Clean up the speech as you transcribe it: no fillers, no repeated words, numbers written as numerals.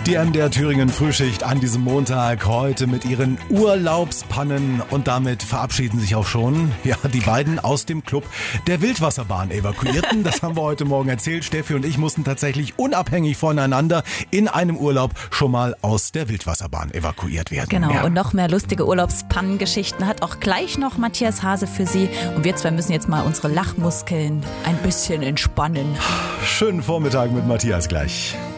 Die MDR Thüringen Frühschicht an diesem Montag, heute mit ihren Urlaubspannen, und damit verabschieden sich auch schon die beiden aus dem Club der Wildwasserbahn evakuierten. Das haben wir heute Morgen erzählt. Steffi und ich mussten tatsächlich unabhängig voneinander in einem Urlaub schon mal aus der Wildwasserbahn evakuiert werden. Genau, ja. Und noch mehr lustige Urlaubspannengeschichten hat auch gleich noch Matthias Hase für Sie. Und wir zwei müssen jetzt mal unsere Lachmuskeln ein bisschen entspannen. Schönen Vormittag mit Matthias gleich.